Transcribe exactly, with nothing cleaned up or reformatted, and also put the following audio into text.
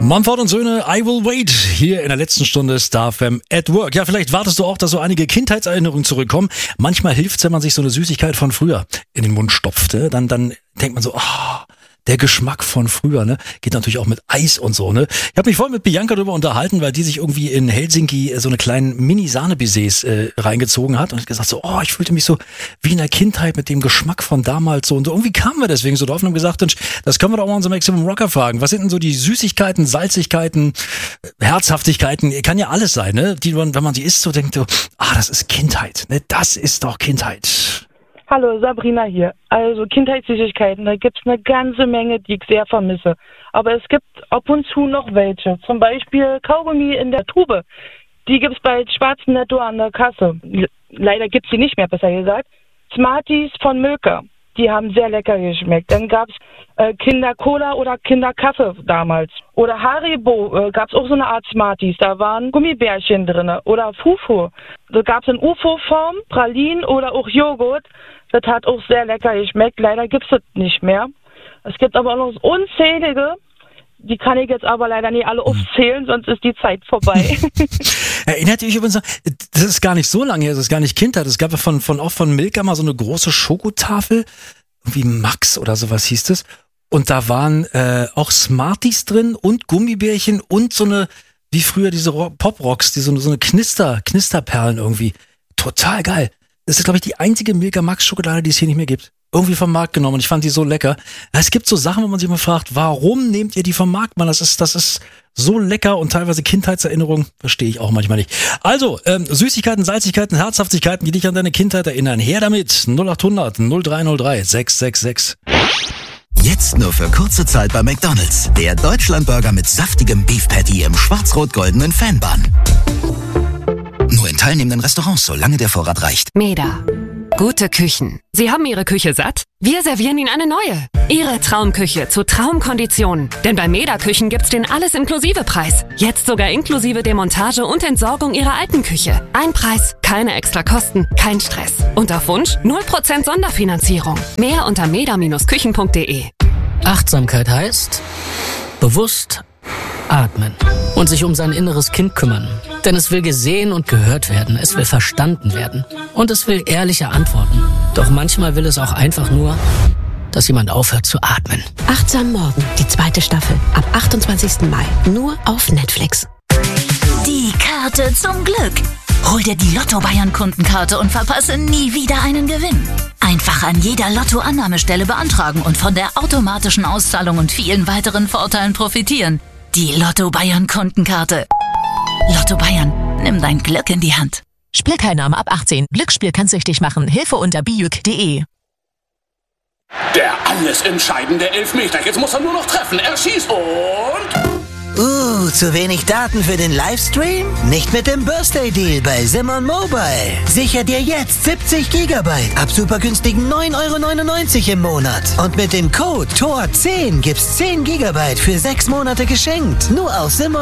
Mumford und Söhne, I Will Wait, hier in der letzten Stunde Star F M at Work. Ja, vielleicht wartest du auch, dass so einige Kindheitserinnerungen zurückkommen. Manchmal hilft's, wenn man sich so eine Süßigkeit von früher in den Mund stopft. Dann, dann denkt man so, ah, oh, der Geschmack von früher, ne? Geht natürlich auch mit Eis und so, ne? Ich habe mich voll mit Bianca darüber unterhalten, weil die sich irgendwie in Helsinki so eine kleinen Mini-Sahne-Baises äh, reingezogen hat und hat gesagt so, oh, ich fühlte mich so wie in der Kindheit mit dem Geschmack von damals so und so. Irgendwie kamen wir deswegen so drauf und haben gesagt, Mensch, das können wir doch mal unseren Maximum Rocker fragen. Was sind denn so die Süßigkeiten, Salzigkeiten, Herzhaftigkeiten? Kann ja alles sein, ne? Die man, wenn man sie isst, so denkt so, ah, das ist Kindheit, ne? Das ist doch Kindheit. Hallo, Sabrina hier. Also Kindheitssüßigkeiten, da gibt's eine ganze Menge, die ich sehr vermisse. Aber es gibt ab und zu noch welche. Zum Beispiel Kaugummi in der Tube. Die gibt's bei Schwarzen Netto an der Kasse. Leider gibt's sie nicht mehr, besser gesagt. Smarties von Milka. Die haben sehr lecker geschmeckt. Dann gab's äh, Kinder-Cola oder Kinder-Kaffee damals. Oder Haribo äh, gab's auch so eine Art Smarties. Da waren Gummibärchen drin. Oder Fufu. Da gab's in U F O-Form, Pralinen oder auch Joghurt. Das hat auch sehr lecker geschmeckt. Leider gibt's das nicht mehr. Es gibt aber auch noch unzählige. Die kann ich jetzt aber leider nicht alle aufzählen, sonst ist die Zeit vorbei. Erinnert ihr euch übrigens, das ist gar nicht so lange her, das ist gar nicht Kindheit. Es gab ja von, von, auch von Milka mal so eine große Schokotafel, wie Max oder sowas hieß es. Und da waren äh, auch Smarties drin und Gummibärchen und so eine, wie früher diese Pop-Rocks, die so, so eine Knister, Knisterperlen irgendwie. Total geil. Das ist, glaube ich, die einzige Milka Max Schokolade, die es hier nicht mehr gibt. Irgendwie vom Markt genommen und ich fand die so lecker. Es gibt so Sachen, wo man sich mal fragt, warum nehmt ihr die vom Markt, Mann? Das ist, das ist so lecker und teilweise Kindheitserinnerungen, verstehe ich auch manchmal nicht. Also, ähm, Süßigkeiten, Salzigkeiten, Herzhaftigkeiten, die dich an deine Kindheit erinnern. Her damit, null acht hundert null drei null drei sechs sechs sechs. Jetzt nur für kurze Zeit bei McDonald's. Der Deutschlandburger mit saftigem Beef Patty im schwarz-rot-goldenen Fanbun. Nur in teilnehmenden Restaurants, solange der Vorrat reicht. Meda. Gute Küchen. Sie haben Ihre Küche satt? Wir servieren Ihnen eine neue. Ihre Traumküche zu Traumkonditionen. Denn bei Meda Küchen gibt's den Alles-Inklusive-Preis. Jetzt sogar inklusive Demontage und Entsorgung Ihrer alten Küche. Ein Preis, keine extra Kosten, kein Stress. Und auf Wunsch null Prozent Sonderfinanzierung. Mehr unter meda Bindestrich küchen punkt de. Achtsamkeit heißt bewusst atmen und sich um sein inneres Kind kümmern. Denn es will gesehen und gehört werden, es will verstanden werden und es will ehrliche Antworten. Doch manchmal will es auch einfach nur, dass jemand aufhört zu atmen. Achtsam Morgen, die zweite Staffel, ab achtundzwanzigsten Mai, nur auf Netflix. Die Karte zum Glück. Hol dir die Lotto Bayern Kundenkarte und verpasse nie wieder einen Gewinn. Einfach an jeder Lotto-Annahmestelle beantragen und von der automatischen Auszahlung und vielen weiteren Vorteilen profitieren. Die Lotto Bayern Kundenkarte. Lotto Bayern, nimm dein Glück in die Hand. Spielteilnahme ab achtzehn. Glücksspiel kann süchtig machen. Hilfe unter bijuk punkt de. Der alles entscheidende Elfmeter. Jetzt muss er nur noch treffen. Er schießt und... Uh, zu wenig Daten für den Livestream? Nicht mit dem Birthday Deal bei Simon Mobile. Sicher dir jetzt siebzig Gigabyte ab super günstigen neun Euro neunundneunzig im Monat. Und mit dem Code T O R zehn gibt's zehn Gigabyte für sechs Monate geschenkt. Nur auf Simon